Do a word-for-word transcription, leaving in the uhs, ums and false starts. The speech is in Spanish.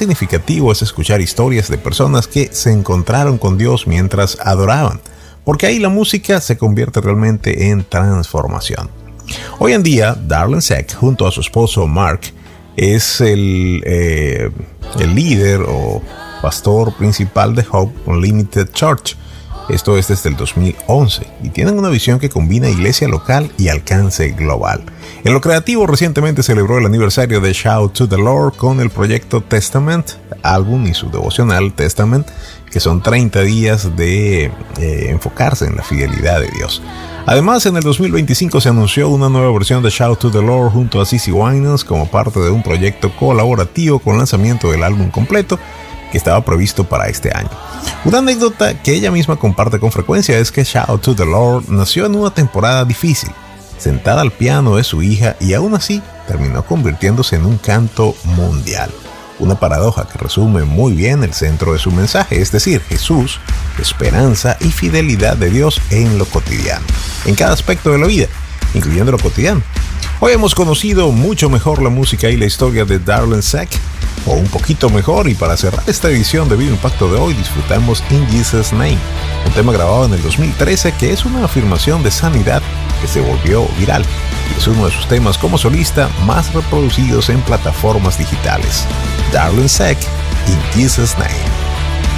significativo es escuchar historias de personas que se encontraron con Dios mientras adoraban, porque ahí la música se convierte realmente en transformación. Hoy en día, Darlene Zschech, junto a su esposo Mark, es el, eh, el líder o pastor principal de Hope Unlimited Church. Esto es desde el dos mil once y tienen una visión que combina iglesia local y alcance global. En lo creativo, recientemente celebró el aniversario de Shout to the Lord con el proyecto Testament, álbum y su devocional Testament, que son treinta días de eh, enfocarse en la fidelidad de Dios. Además, en el dos mil veinticinco se anunció una nueva versión de Shout to the Lord junto a CeCe Winans como parte de un proyecto colaborativo con lanzamiento del álbum completo que estaba previsto para este año. Una anécdota que ella misma comparte con frecuencia es que Shout to the Lord nació en una temporada difícil, sentada al piano de su hija, y aún así terminó convirtiéndose en un canto mundial. Una paradoja que resume muy bien el centro de su mensaje, es decir, Jesús, esperanza y fidelidad de Dios en lo cotidiano, en cada aspecto de la vida, incluyendo lo cotidiano. Hoy hemos conocido mucho mejor la música y la historia de Darlene Zschech, o un poquito mejor, y para cerrar esta edición de Vivo Impacto de hoy disfrutamos In Jesus' Name, un tema grabado en el dos mil trece que es una afirmación de sanidad que se volvió viral y es uno de sus temas como solista más reproducidos en plataformas digitales. Darlene Zschech, In Jesus' Name.